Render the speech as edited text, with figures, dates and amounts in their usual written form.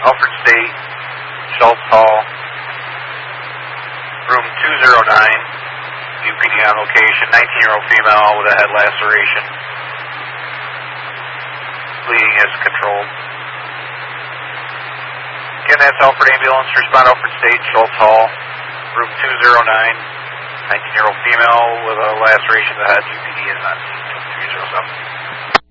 Alfred State, Schultz Hall, room 209, UPD on location, 19-year-old female with a head laceration. Bleeding is controlled. Again, that's Alfred Ambulance, respond Alfred State, Schultz Hall, room 209, 19-year-old female with a laceration to the head, UPD is on scene, 307.